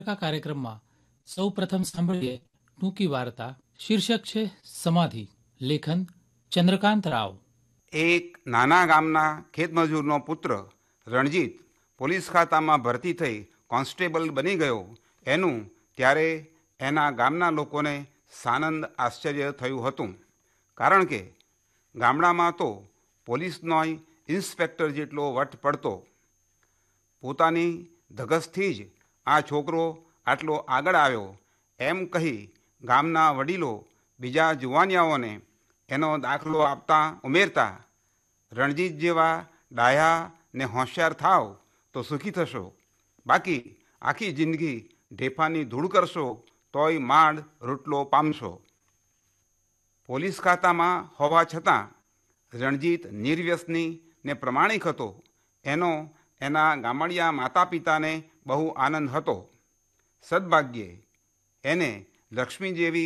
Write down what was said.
કાર્યક્રમમાં સૌ પ્રથમ સાંભળીએ ટૂંકી વાર્તા. શીર્ષક છે સમાધિ. લેખન ચંદ્રકાંત રાવ. એક નાના ગામના ખેતમજૂરનો પુત્ર રણજીત પોલીસ ખાતામાં ભરતી થઈ કોન્સ્ટેબલ બની ગયો. એનું ત્યારે એના ગામના લોકોને સાનંદ આશ્ચર્ય થયું હતું, કારણ કે ગામડામાં તો પોલીસનોય ઇન્સ્પેક્ટર જેટલો વટ પડતો. પોતાની ધગસથી જ આ છોકરો આટલો આગળ આવ્યો એમ કહી ગામના વડીલો બીજા જુવાનિયાઓને એનો દાખલો આપતા ઉમેરતા, રણજીત જેવા ડાયા ને હોશિયાર થાવ તો સુખી થશો, બાકી આખી જિંદગી ઢેફાની ધૂળ કરશો તોય માંડ રોટલો પામશો. પોલીસ ખાતામાં હોવા છતાં રણજીત નિર્વ્યસની ને પ્રમાણિક હતો. એનો એના ગામડિયા માતા પિતાને બહુ આનંદ હતો. સદભાગ્યે એને લક્ષ્મી જેવી